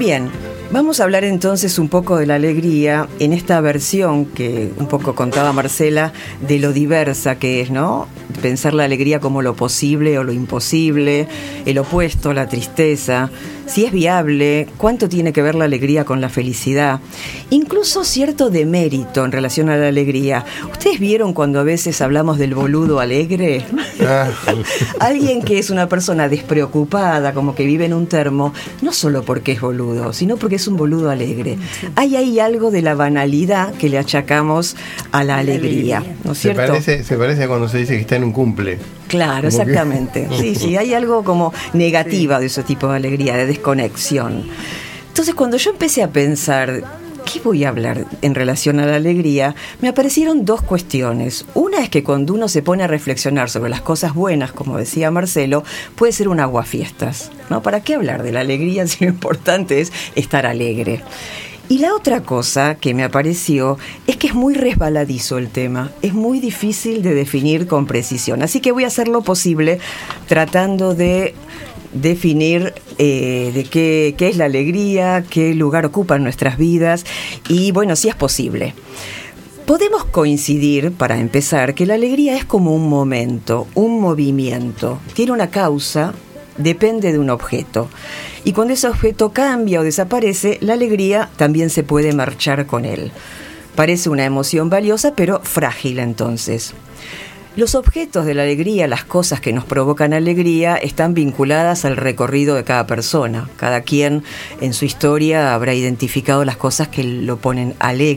Bien, vamos a hablar entonces un poco de la alegría en esta versión que un poco contaba Marcela de lo diversa que es, ¿no? Pensar la alegría como lo posible o lo imposible, el opuesto, la tristeza, si es viable, cuánto tiene que ver la alegría con la felicidad, incluso cierto demérito en relación a la alegría. ¿Ustedes vieron cuando a veces hablamos del boludo alegre? Alguien que es una persona despreocupada, como que vive en un termo, no solo porque es boludo, sino porque es un boludo alegre. Hay ahí algo de la banalidad que le achacamos a la alegría, ¿no es cierto? Se parece a cuando se dice que está en un cumple. Claro, exactamente. Sí, hay algo como negativa de ese tipo de alegría, de desconexión. Entonces, cuando yo empecé a pensar, ¿qué voy a hablar en relación a la alegría? Me aparecieron dos cuestiones. Una es que cuando uno se pone a reflexionar sobre las cosas buenas, como decía Marcelo, puede ser un aguafiestas, ¿no? ¿Para qué hablar de la alegría si lo importante es estar alegre? Y la otra cosa que me apareció es que es muy resbaladizo el tema, es muy difícil de definir con precisión. Así que voy a hacer lo posible tratando de definir de qué es la alegría, qué lugar ocupa en nuestras vidas y, bueno, si es posible. Podemos coincidir, para empezar, que la alegría es como un momento, un movimiento. Tiene una causa, depende de un objeto. Y cuando ese objeto cambia o desaparece, la alegría también se puede marchar con él. Parece una emoción valiosa, pero frágil entonces. Los objetos de la alegría, las cosas que nos provocan alegría, están vinculadas al recorrido de cada persona. Cada quien en su historia habrá identificado las cosas que lo ponen alegre.